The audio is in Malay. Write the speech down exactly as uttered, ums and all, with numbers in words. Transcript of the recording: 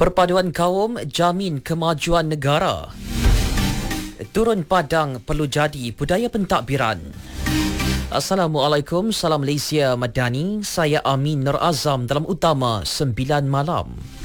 Perpaduan kaum jamin kemajuan negara. Turun padang perlu jadi budaya pentadbiran. Assalamualaikum, salam Malaysia Madani. Saya Amin Nur Azam dalam Utama sembilan Malam.